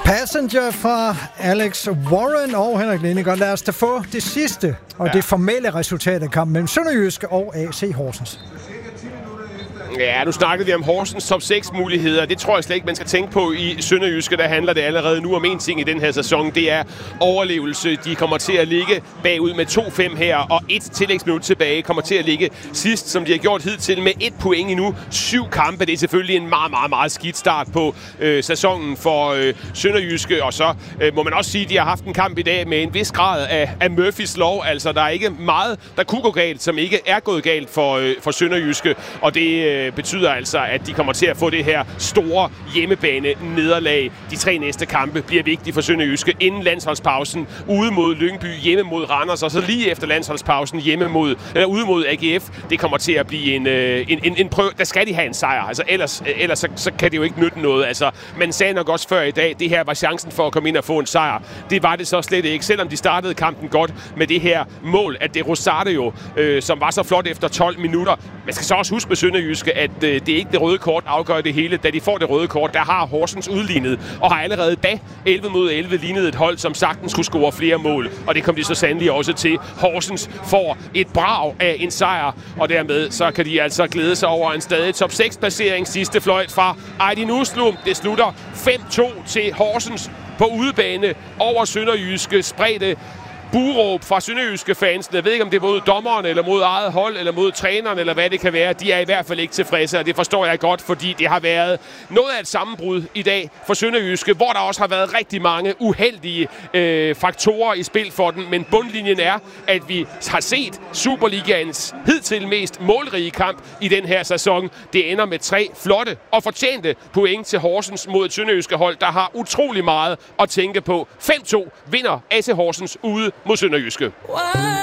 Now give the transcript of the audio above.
Passenger fra Alex Warren og Henrik Lindegaard. Lad os da få det sidste og det formelle resultat af kampen mellem SønderjyskE og AC Horsens. Ja, nu snakkede vi om Horsens top 6-muligheder. Det tror jeg slet ikke, man skal tænke på i SønderjyskE. Der handler det allerede nu om en ting i den her sæson. Det er overlevelse. De kommer til at ligge bagud med 2-5 her, og 1 tillægsminut tilbage. Kommer til at ligge sidst, som de har gjort hidtil, med 1 point endnu. 7 kampe. Det er selvfølgelig en meget, meget, meget skidt start på sæsonen for SønderjyskE. Og så må man også sige, at de har haft en kamp i dag med en vis grad af Murphys lov. Altså, der er ikke meget, der kunne gå galt, som ikke er gået galt for SønderjyskE. Og det betyder altså, at de kommer til at få det her store hjemmebane-nederlag. De 3 næste kampe bliver vigtige for SønderjyskE inden landsholdspausen. Ude mod Lyngby, hjemme mod Randers, og så lige efter landsholdspausen ude mod AGF. Det kommer til at blive en prøve. Der skal de have en sejr. Altså, ellers så kan det jo ikke nytte noget. Altså, man sagde nok også før i dag, det her var chancen for at komme ind og få en sejr. Det var det så slet ikke, selvom de startede kampen godt med det her mål, at det Rosario, som var så flot efter 12 minutter. Man skal så også huske med SønderjyskE, at det ikke det røde kort afgør det hele. Da de får det røde kort, der har Horsens udlignet, og har allerede da 11 mod 11 lignet et hold, som sagtens skulle score flere mål. Og det kom de så sandelig også til. Horsens får et brag af en sejr, og dermed så kan de altså glæde sig over en stadig top 6-placering. Sidste fløjt fra Aydin Uslum. Det slutter 5-2 til Horsens på udebane over SønderjyskE. Spredte buråb fra SønderjyskE-fansen. Jeg ved ikke, om det er mod dommeren, eller mod eget hold, eller mod træneren, eller hvad det kan være. De er i hvert fald ikke tilfredse, og det forstår jeg godt, fordi det har været noget af et sammenbrud i dag for SønderjyskE, hvor der også har været rigtig mange uheldige faktorer i spil for den. Men bundlinjen er, at vi har set Superligaens hidtil mest målrige kamp i den her sæson. Det ender med 3 flotte og fortjente point til Horsens mod et SønderjyskE-hold, der har utrolig meget at tænke på. 5-2 vinder AC Horsens ude mod SønderjyskE.